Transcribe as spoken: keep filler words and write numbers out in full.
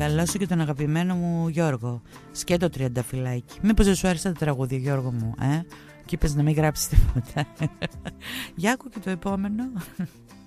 παρακαλώ σου και τον αγαπημένο μου Γιώργο. Σκέτο τριανταφυλάκι. Μήπως δεν σου άρεσε τα τραγούδια, Γιώργο μου, ε? Και είπες να μην γράψεις τίποτα. Για άκου και το επόμενο.